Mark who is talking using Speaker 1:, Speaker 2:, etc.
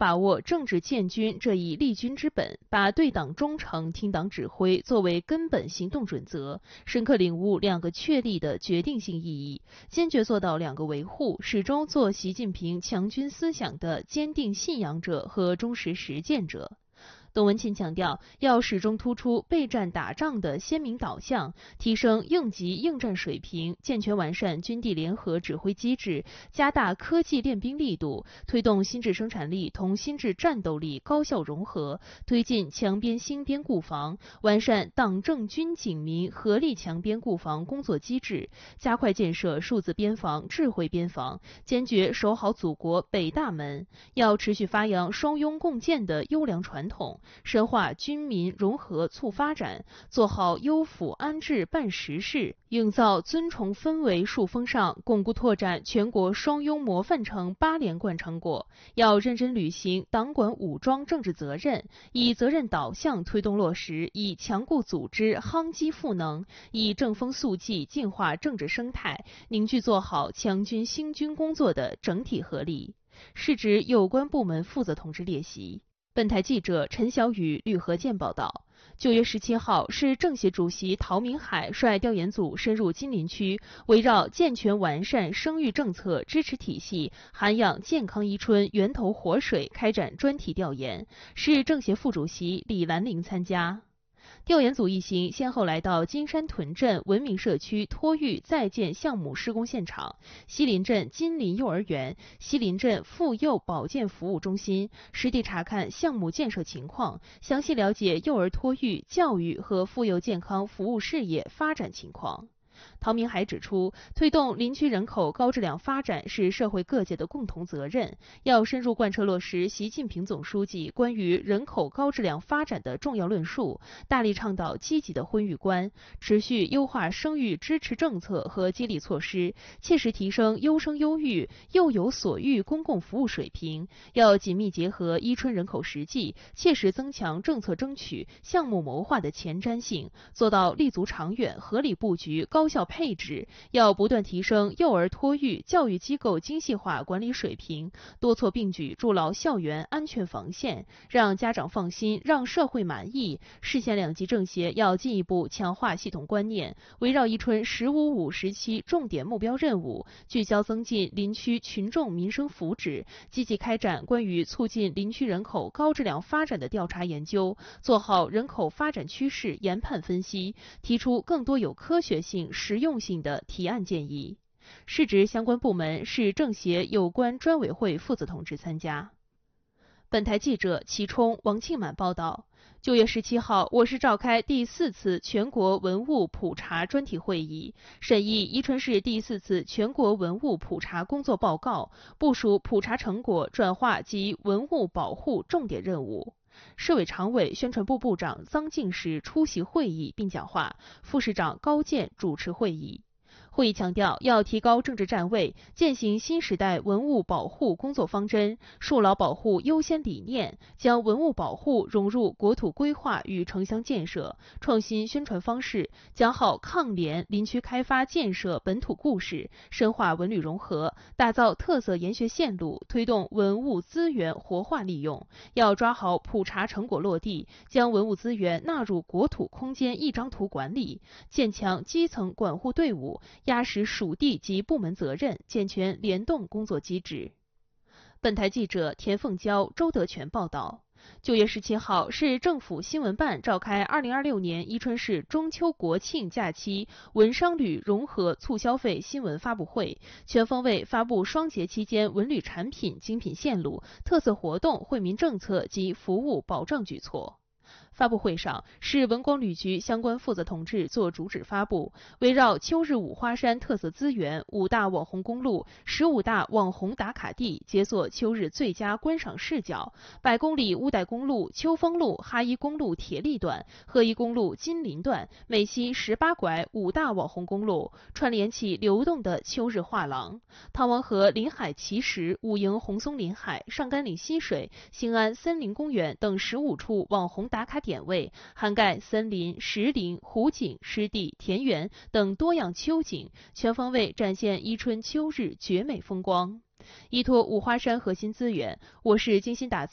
Speaker 1: 把握政治建军这一立军之本，把对党忠诚、听党指挥作为根本行动准则，深刻领悟两个确立的决定性意义，坚决做到两个维护，始终做习近平强军思想的坚定信仰者和忠实实践者。董文琴强调，要始终突出备战打仗的鲜明导向，提升应急应战水平，健全完善军地联合指挥机制，加大科技练兵力度，推动新质生产力同新质战斗力高效融合，推进强边兴边固防，完善党政军警民合力强边固防工作机制，加快建设数字边防、智慧边防，坚决守好祖国北大门。要持续发扬双拥共建的优良传统，深化军民融合促发展，做好优抚安置办实事，营造尊崇氛围树峰上，巩固拓展全国双拥模范城8连冠成果。要认真履行党管武装政治责任，以责任导向推动落实，以强固组织夯基赋能，以正风肃纪净化政治生态，凝聚做好强军兴军工作的整体合力。是指有关部门负责同志列席。本台记者陈小雨、吕和建报道。9月17号，市政协主席陶明海率调研组深入金陵区，围绕健全完善生育政策支持体系，涵养健康伊春源头活水开展专题调研。市政协副主席李兰玲参加。调研组一行先后来到金山屯镇文明社区托育在建项目施工现场、西林镇金林幼儿园、西林镇妇幼保健服务中心，实地查看项目建设情况，详细了解幼儿托育、教育和妇幼健康服务事业发展情况。陶明海指出，推动林区人口高质量发展是社会各界的共同责任，要深入贯彻落实习近平总书记关于人口高质量发展的重要论述，大力倡导积极的婚育观，持续优化生育支持政策和激励措施，切实提升优生优育、幼有所育公共服务水平。要紧密结合伊春人口实际，切实增强政策争取、项目谋划的前瞻性，做到立足长远、合理布局、高效配置。要不断提升幼儿托育教育机构精细化管理水平，多措并举筑牢校园安全防线，让家长放心，让社会满意。市县两级政协要进一步强化系统观念，围绕伊春“15-5”时期重点目标任务，聚焦增进林区群众民生福祉，积极开展关于促进林区人口高质量发展的调查研究，做好人口发展趋势研判分析，提出更多有科学性、实用性的提案建议。市直相关部门、市政协有关专委会负责同志参加。本台记者齐冲、王庆满报道。9月17号，我市召开第4次全国文物普查专题会议，审议伊春市第4次全国文物普查工作报告，部署普查成果转化及文物保护重点任务。市委常委、宣传部部长臧敬时出席会议并讲话，副市长高健主持会议。会议强调，要提高政治站位，践行新时代文物保护工作方针，树牢保护优先理念，将文物保护融入国土规划与城乡建设，创新宣传方式，讲好抗联林区开发建设本土故事，深化文旅融合，打造特色研学线路，推动文物资源活化利用。要抓好普查成果落地，将文物资源纳入国土空间一张图管理，建强基层管护队伍，压实属地及部门责任，健全联动工作机制。本台记者田凤娇、周德全报道。9月17号，市政府新闻办召开2026年伊春市中秋国庆假期文商旅融合促消费新闻发布会，全方位发布双节期间文旅产品精品线路、特色活动、惠民政策及服务保障举措。发布会上，市文广旅局相关负责同志作主旨发布，围绕秋日五花山特色资源、5大网红公路、15大网红打卡地，解锁秋日最佳观赏视角。100公里乌代公路、秋风路、哈一公路铁力段、鹤一公路金林段，每西18拐5大网红公路，串联起流动的秋日画廊。唐王河临海奇石、五营红松林海、上甘岭溪水、兴安森林公园等15处网红打卡点位，涵盖森林、石林、湖景、湿地、田园等多样秋景，全方位展现伊春秋日绝美风光。依托五花山核心资源，我市精心打造